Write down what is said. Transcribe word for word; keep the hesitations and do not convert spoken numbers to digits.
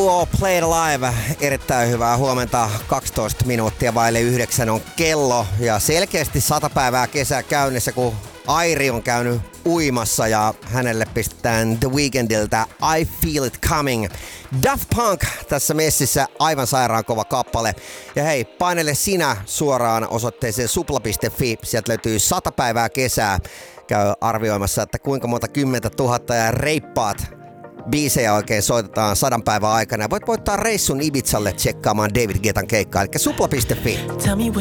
Duo Played Alive. Erittäin hyvää huomenta. kaksitoista minuuttia vaille yhdeksän on kello. Ja selkeästi sata päivää kesää käynnissä, kun Airi on käynyt uimassa ja hänelle pistetään The Weekndiltä I Feel It Coming. Daft Punk tässä messissä, aivan sairaan kova kappale. Ja hei, painele sinä suoraan osoitteeseen supla piste fi. Sieltä löytyy sata päivää kesää. Käy arvioimassa, että kuinka monta kymmentä tuhatta ja reippaat biisejä oikein soitetaan sadan päivän aikana. Voit voittaa reissun Ibizalle tsekkaamaan David Guettan keikkaa, eli supla piste fi.